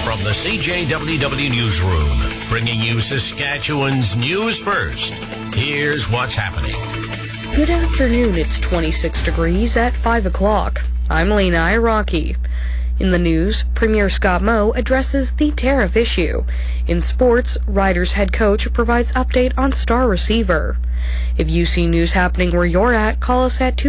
from the CJWW Newsroom, bringing you Saskatchewan's news first. Here's what's happening. Good afternoon. It's 26 degrees at 5 o'clock. I'm Lena Iraqi. In the news, Premier Scott Moe addresses the tariff issue. In sports, Riders head coach provides update on star receiver. If you see news happening where you're at, call us at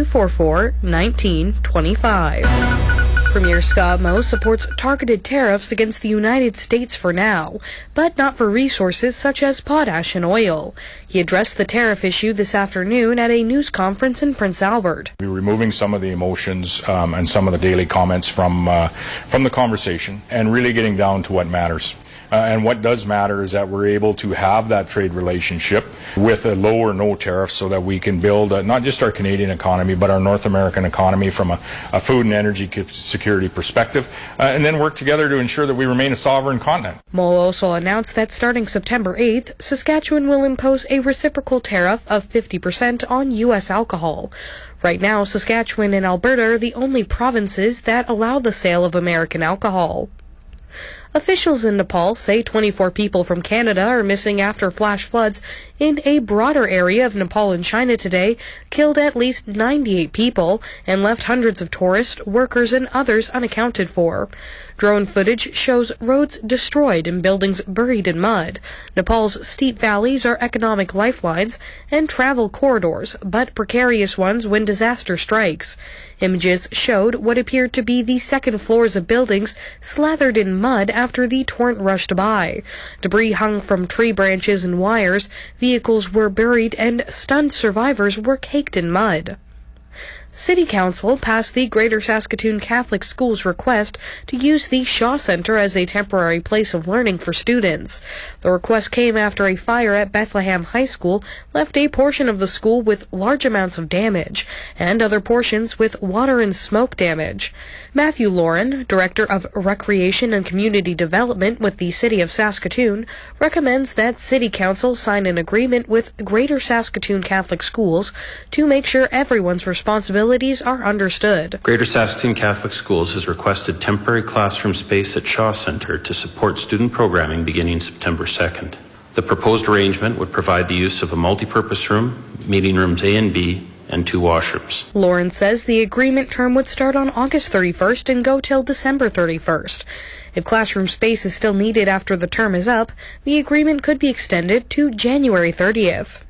244-1925. Premier Scott Moe supports targeted tariffs against the United States for now, but not for resources such as potash and oil. He addressed the tariff issue this afternoon at a news conference in Prince Albert. We're removing some of the emotions and some of the daily comments from the conversation and really getting down to what matters. And what does matter is that we're able to have that trade relationship with a low or no tariff so that we can build not just our Canadian economy, but our North American economy from a food and energy security perspective, and then work together to ensure that we remain a sovereign continent. Moe also announced that starting September 8th, Saskatchewan will impose a reciprocal tariff of 50% on U.S. alcohol. Right now, Saskatchewan and Alberta are the only provinces that allow the sale of American alcohol. Officials in Nepal say 24 people from Canada are missing after flash floods in a broader area of Nepal and China today killed at least 98 people and left hundreds of tourists, workers, and others unaccounted for. Drone footage shows roads destroyed and buildings buried in mud. Nepal's steep valleys are economic lifelines and travel corridors, but precarious ones when disaster strikes. Images showed what appeared to be the second floors of buildings slathered in mud after the torrent rushed by. Debris hung from tree branches and wires, vehicles were buried, and stunned survivors were caked in mud. City Council passed the Greater Saskatoon Catholic Schools request to use the Shaw Centre as a temporary place of learning for students. The request came after a fire at Bethlehem High School left a portion of the school with large amounts of damage, and other portions with water and smoke damage. Matthew Lauren, Director of Recreation and Community Development with the City of Saskatoon, recommends that City Council sign an agreement with Greater Saskatoon Catholic Schools to make sure everyone's responsibilities are understood. Greater Saskatoon Catholic Schools has requested temporary classroom space at Shaw Centre to support student programming beginning September 2nd. The proposed arrangement would provide the use of a multi-purpose room, meeting rooms A and B, and 2 washrooms. Lauren says the agreement term would start on August 31st and go till December 31st. If classroom space is still needed after the term is up, the agreement could be extended to January 30th.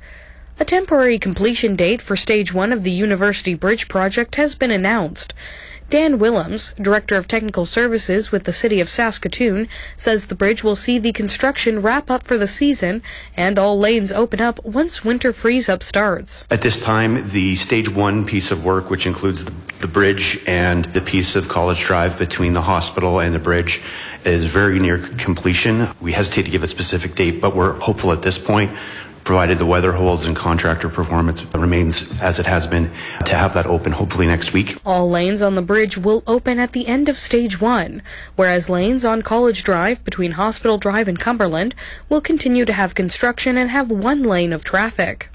A temporary completion date for Stage 1 of the University Bridge project has been announced. Dan Willems, Director of Technical Services with the City of Saskatoon, says the bridge will see the construction wrap up for the season and all lanes open up once winter freeze-up starts. At this time, the Stage 1 piece of work, which includes the bridge and the piece of College Drive between the hospital and the bridge, is very near completion. We hesitate to give a specific date, but we're hopeful at this point, provided the weather holds and contractor performance remains as it has been, to have that open hopefully next week. All lanes on the bridge will open at the end of Stage 1, whereas lanes on College Drive between Hospital Drive and Cumberland will continue to have construction and have 1 lane of traffic.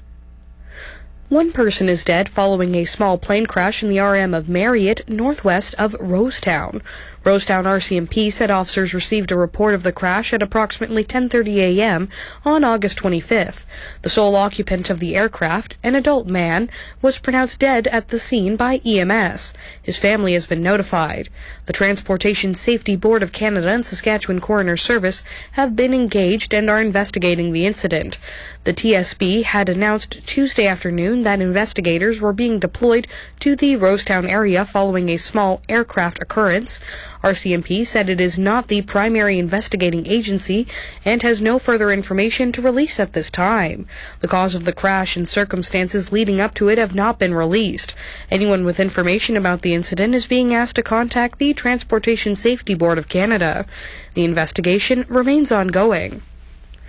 1 person is dead following a small plane crash in the RM of Marriott, northwest of Rosetown. Rosetown RCMP said officers received a report of the crash at approximately 10:30 a.m. on August 25th. The sole occupant of the aircraft, an adult man, was pronounced dead at the scene by EMS. His family has been notified. The Transportation Safety Board of Canada and Saskatchewan Coroner Service have been engaged and are investigating the incident. The TSB had announced Tuesday afternoon that investigators were being deployed to the Rosetown area following a small aircraft occurrence. RCMP said it is not the primary investigating agency and has no further information to release at this time. The cause of the crash and circumstances leading up to it have not been released. Anyone with information about the incident is being asked to contact the Transportation Safety Board of Canada. The investigation remains ongoing.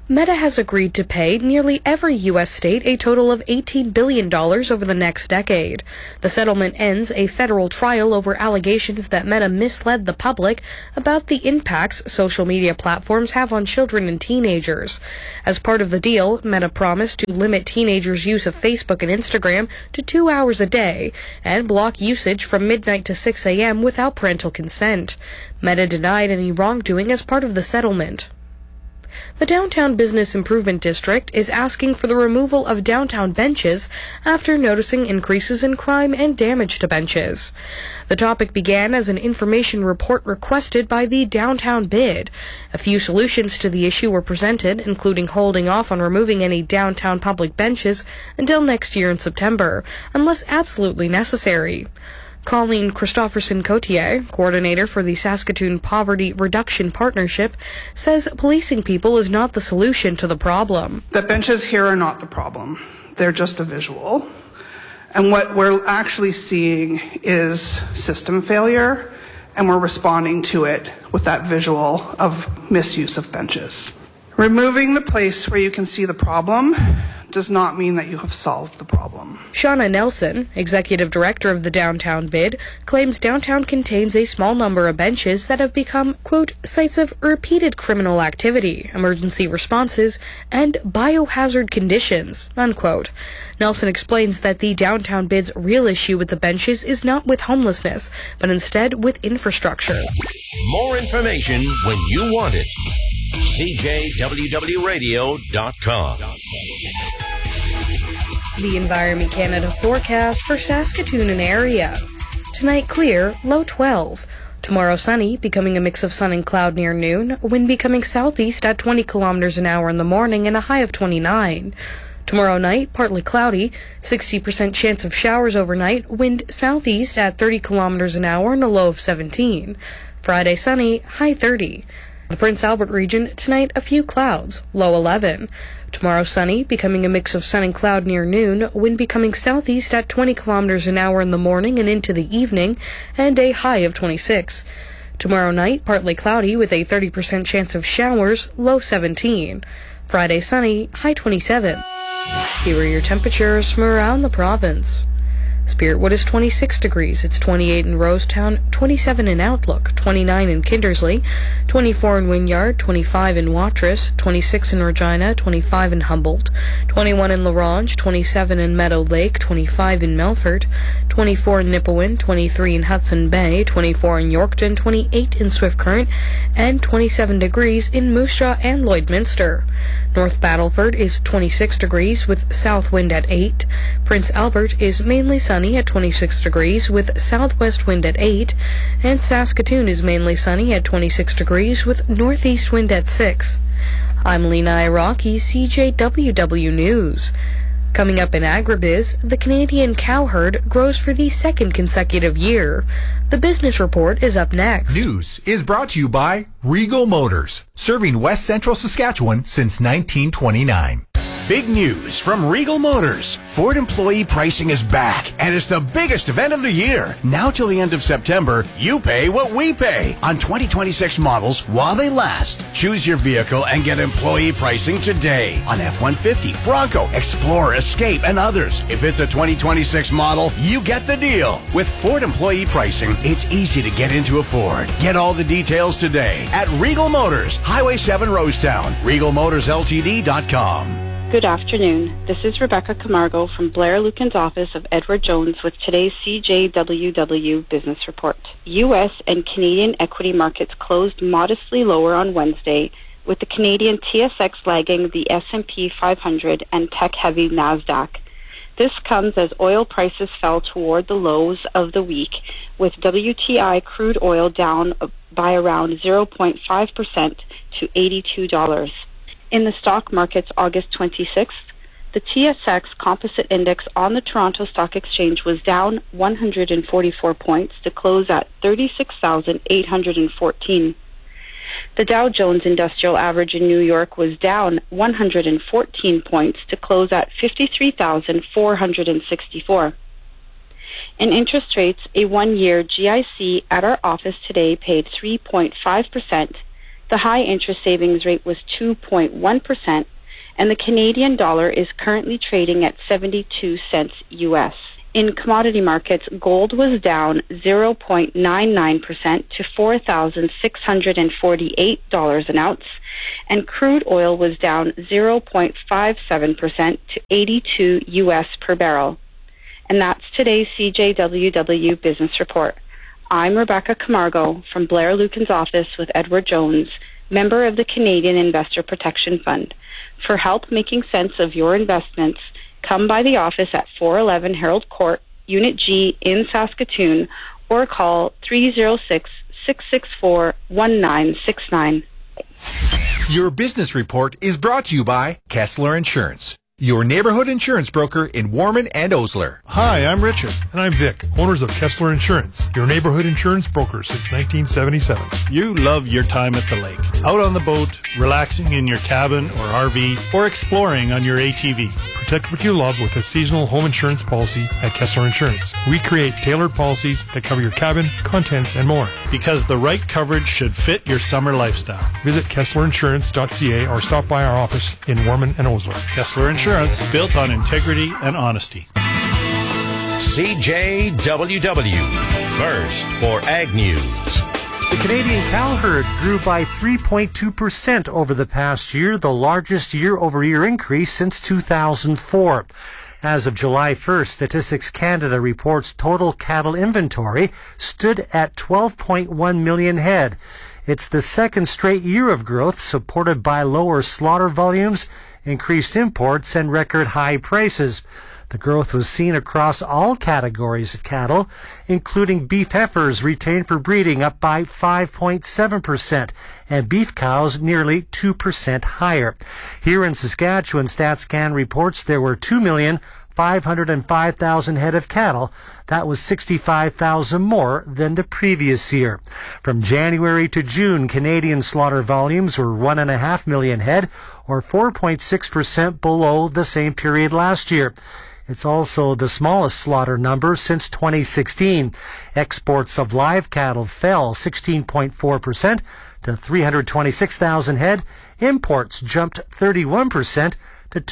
Meta has agreed to pay nearly every U.S. state a total of $18 billion over the next decade. The settlement ends a federal trial over allegations that Meta misled the public about the impacts social media platforms have on children and teenagers. As part of the deal, Meta promised to limit teenagers' use of Facebook and Instagram to 2 hours a day and block usage from midnight to 6 a.m. without parental consent. Meta denied any wrongdoing as part of the settlement. The Downtown Business Improvement District is asking for the removal of downtown benches after noticing increases in crime and damage to benches. The topic began as an information report requested by the Downtown Bid. A few solutions to the issue were presented, including holding off on removing any downtown public benches until next year in September, unless absolutely necessary. Colleen Christopherson-Cotier, coordinator for the Saskatoon Poverty Reduction Partnership, says policing people is not the solution to the problem. The benches here are not the problem. They're just a visual. And what we're actually seeing is system failure, and we're responding to it with that visual of misuse of benches. Removing the place where you can see the problem does not mean that you have solved the problem. Shauna Nelson, executive director of the Downtown Bid, claims downtown contains a small number of benches that have become, quote, sites of repeated criminal activity, emergency responses, and biohazard conditions, unquote. Nelson explains that the Downtown Bid's real issue with the benches is not with homelessness, but instead with infrastructure. More information when you want it. CJWWRadio.com. The Environment Canada forecast for Saskatoon and area. Tonight clear, low 12. Tomorrow sunny, becoming a mix of sun and cloud near noon. Wind becoming southeast at 20 kilometers an hour in the morning and a high of 29. Tomorrow night, partly cloudy, 60% chance of showers overnight. Wind southeast at 30 kilometers an hour and a low of 17. Friday sunny, high 30. The Prince Albert region, tonight a few clouds, low 11. Tomorrow sunny, becoming a mix of sun and cloud near noon, wind becoming southeast at 20 kilometers an hour in the morning and into the evening, and a high of 26. Tomorrow night, partly cloudy with a 30% chance of showers, low 17. Friday sunny, high 27. Here are your temperatures from around the province. Spiritwood is 26 degrees. It's 28 in Rosetown, 27 in Outlook, 29 in Kindersley, 24 in Wynyard, 25 in Watrous, 26 in Regina, 25 in Humboldt, 21 in La Ronge, 27 in Meadow Lake, 25 in Melfort, 24 in Nipawin, 23 in Hudson Bay, 24 in Yorkton, 28 in Swift Current, and 27 degrees in Moose Jaw and Lloydminster. North Battleford is 26 degrees with south wind at 8. Prince Albert is mainly sunny at 26 degrees with southwest wind at 8. And Saskatoon is mainly sunny at 26 degrees with northeast wind at 6. I'm Lena Iraqi, CJWW News. Coming up in Agribiz, the Canadian cow herd grows for the second consecutive year. The business report is up next. News is brought to you by Regal Motors, serving West Central Saskatchewan since 1929. Big news from Regal Motors. Ford employee pricing is back, and it's the biggest event of the year. Now till the end of September, you pay what we pay on 2026 models while they last. Choose your vehicle and get employee pricing today on F-150, Bronco, Explorer, Escape, and others. If it's a 2026 model, you get the deal. With Ford employee pricing, it's easy to get into a Ford. Get all the details today at Regal Motors, Highway 7 Rosetown, regalmotorsltd.com. Good afternoon. This is Rebecca Camargo from Blair Lucan's office of Edward Jones with today's CJWW Business Report. U.S. and Canadian equity markets closed modestly lower on Wednesday, with the Canadian TSX lagging the S&P 500 and tech-heavy NASDAQ. This comes as oil prices fell toward the lows of the week, with WTI crude oil down by around 0.5% to $82. In the stock markets August 26th, the TSX Composite Index on the Toronto Stock Exchange was down 144 points to close at 36,814. The Dow Jones Industrial Average in New York was down 114 points to close at 53,464. In interest rates, a one-year GIC at our office today paid 3.5%, The high interest savings rate was 2.1%, and the Canadian dollar is currently trading at 72 cents US. In commodity markets, gold was down 0.99% to $4,648 an ounce, and crude oil was down 0.57% to 82 US per barrel. And that's today's CJWW Business Report. I'm Rebecca Camargo from Blair Lucan's office with Edward Jones, member of the Canadian Investor Protection Fund. For help making sense of your investments, come by the office at 411 Herald Court, Unit G in Saskatoon, or call 306-664-1969. Your business report is brought to you by Kessler Insurance, your neighborhood insurance broker in Warman and Osler. Hi, I'm Richard. And I'm Vic, owners of Kessler Insurance, your neighborhood insurance broker since 1977. You love your time at the lake, out on the boat, relaxing in your cabin or RV, or exploring on your ATV. Protect what you love with a seasonal home insurance policy at Kessler Insurance. We create tailored policies that cover your cabin, contents, and more. Because the right coverage should fit your summer lifestyle. Visit KesslerInsurance.ca or stop by our office in Warman and Osler. Kessler Insurance, built on integrity and honesty. CJWW, first for Ag News. The Canadian cow herd grew by 3.2% over the past year, the largest year-over-year increase since 2004. As of July 1st, Statistics Canada reports total cattle inventory stood at 12.1 million head. It's the second straight year of growth, supported by lower slaughter volumes, increased imports, and record high prices. The growth was seen across all categories of cattle, including beef heifers retained for breeding up by 5.7%, and beef cows nearly 2% higher. Here in Saskatchewan, StatsCan reports there were 2,505,000 head of cattle. That was 65,000 more than the previous year. From January to June, Canadian slaughter volumes were 1.5 million head, or 4.6% below the same period last year. It's also the smallest slaughter number since 2016. Exports of live cattle fell 16.4% to 326,000 head. Imports jumped 31% to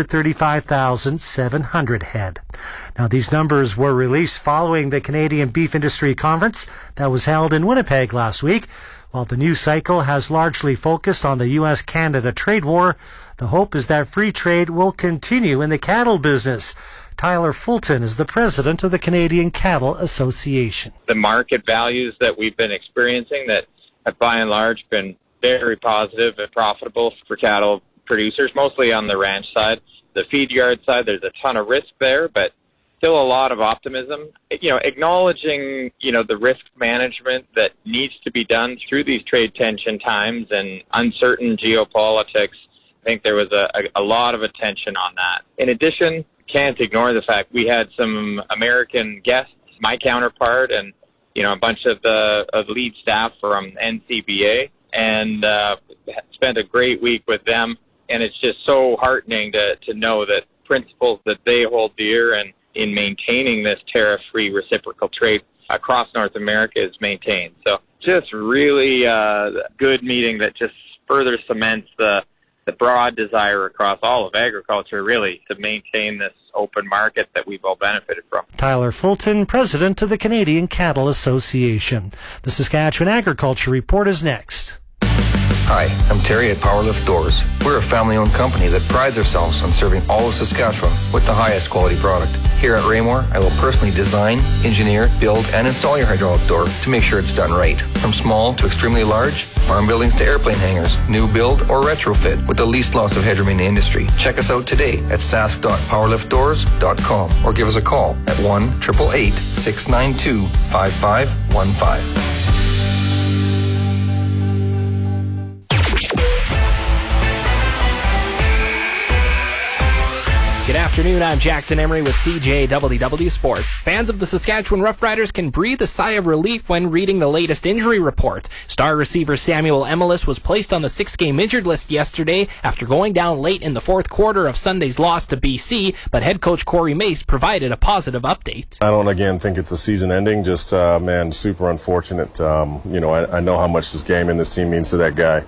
235,700 head. Now, these numbers were released following the Canadian Beef Industry Conference that was held in Winnipeg last week. While the news cycle has largely focused on the U.S.-Canada trade war, the hope is that free trade will continue in the cattle business. Tyler Fulton is the president of the Canadian Cattle Association. The market values that we've been experiencing that have by and large been very positive and profitable for cattle producers, mostly on the ranch side. The feed yard side, there's a ton of risk there, but still a lot of optimism. Acknowledging, the risk management that needs to be done through these trade tension times and uncertain geopolitics. I think there was a lot of attention on that. In addition, can't ignore the fact we had some American guests, my counterpart, and a bunch of the lead staff from NCBA, and spent a great week with them. And it's just so heartening to know that principles that they hold dear and in maintaining this tariff-free reciprocal trade across North America is maintained. So just really good meeting that just further cements the broad desire across all of agriculture, really, to maintain this open market that we've all benefited from. Tyler Fulton, president of the Canadian Cattle Association. The Saskatchewan Agriculture Report is next. Hi, I'm Terry at Powerlift Doors. We're a family-owned company that prides ourselves on serving all of Saskatchewan with the highest quality product. Here at Raymore, I will personally design, engineer, build, and install your hydraulic door to make sure it's done right. From small to extremely large, farm buildings to airplane hangars, new build or retrofit with the least loss of headroom in the industry. Check us out today at sask.powerliftdoors.com or give us a call at 1-888-692-5515. Good afternoon. afternoon, I'm Jackson Emery with CJWW Sports. Fans of the Saskatchewan Roughriders can breathe a sigh of relief when reading the latest injury report. Star receiver Samuel Emelis was placed on the 6-game injured list yesterday after going down late in the fourth quarter of Sunday's loss to BC, but head coach Corey Mace provided a positive update. I don't, again, think it's a season ending, just, super unfortunate. I know how much this game and this team means to that guy.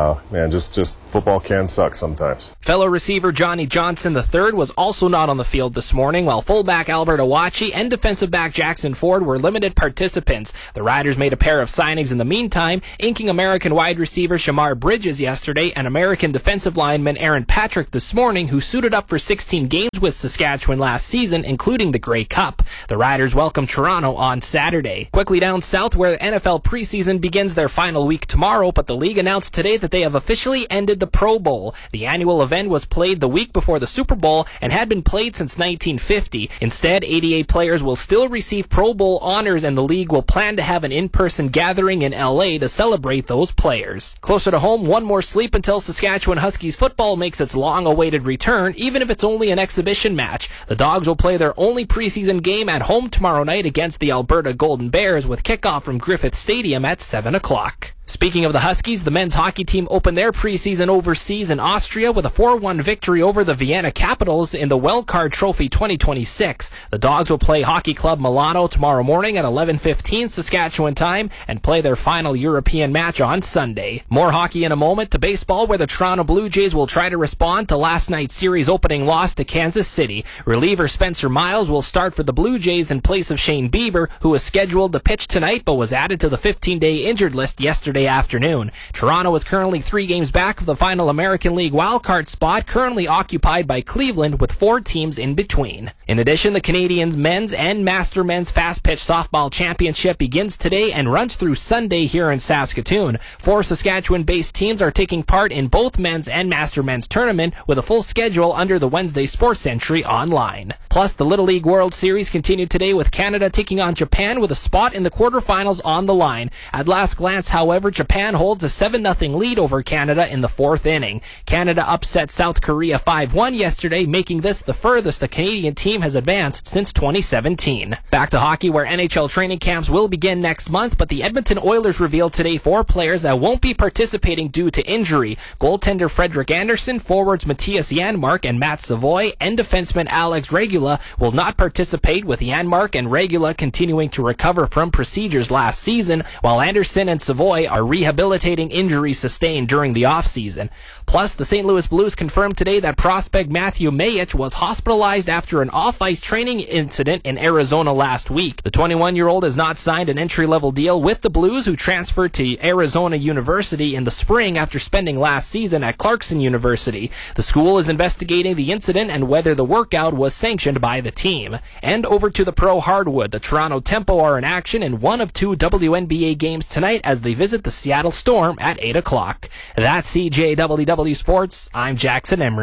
Just football can suck sometimes. Fellow receiver Johnny Johnson III was also not on the field this morning, while fullback Albert Awachi and defensive back Jackson Ford were limited participants. The Riders made a pair of signings in the meantime, inking American wide receiver Shamar Bridges yesterday and American defensive lineman Aaron Patrick this morning, who suited up for 16 games with Saskatchewan last season, including the Grey Cup. The Riders welcome Toronto on Saturday. Quickly down south, where NFL preseason begins their final week tomorrow, but the league announced today that they have officially ended the Pro Bowl. The annual event was played the week before the Super Bowl and had been played since 1950. Instead, 88 players will still receive Pro Bowl honors, and the league will plan to have an in-person gathering in LA to celebrate those players. Closer to home, one more sleep until Saskatchewan Huskies football makes its long-awaited return, even if it's only an exhibition match. The Dogs will play their only preseason game at home tomorrow night against the Alberta Golden Bears, with kickoff from Griffith Stadium at 7 o'clock. Speaking of the Huskies, the men's hockey team opened their preseason overseas in Austria with a 4-1 victory over the Vienna Capitals in the Wellcard Trophy 2026. The Dogs will play Hockey Club Milano tomorrow morning at 11:15 Saskatchewan time and play their final European match on Sunday. More hockey in a moment. To baseball, where the Toronto Blue Jays will try to respond to last night's series opening loss to Kansas City. Reliever Spencer Miles will start for the Blue Jays in place of Shane Bieber, who was scheduled to pitch tonight but was added to the 15-day injured list yesterday afternoon. Toronto is currently 3 games back of the final American League wildcard spot, currently occupied by Cleveland, with 4 teams in between. In addition, the Canadian men's and master men's fast-pitch softball championship begins today and runs through Sunday here in Saskatoon. 4 Saskatchewan-based teams are taking part in both men's and master men's tournament, with a full schedule under the Wednesday Sports Century online. Plus, the Little League World Series continued today with Canada taking on Japan with a spot in the quarterfinals on the line. At last glance, however, Japan holds a 7-0 lead over Canada in the 4th inning. Canada upset South Korea 5-1 yesterday, making this the furthest the Canadian team has advanced since 2017. Back to hockey, where NHL training camps will begin next month, but the Edmonton Oilers revealed today 4 players that won't be participating due to injury. Goaltender Frederik Andersen, forwards Matthias Janmark and Matt Savoy, and defenseman Alex Regula will not participate, with Janmark and Regula continuing to recover from procedures last season, while Andersen and Savoy are rehabilitating injuries sustained during the offseason. Plus, the St. Louis Blues confirmed today that prospect Matthew Mayich was hospitalized after an off-ice training incident in Arizona last week. The 21-year-old has not signed an entry-level deal with the Blues, who transferred to Arizona University in the spring after spending last season at Clarkson University. The school is investigating the incident and whether the workout was sanctioned by the team. And over to the pro hardwood. The Toronto Tempo are in action in one of 2 WNBA games tonight as they visit the Seattle Storm at 8 o'clock. That's CJWW Sports. I'm Jackson Emery.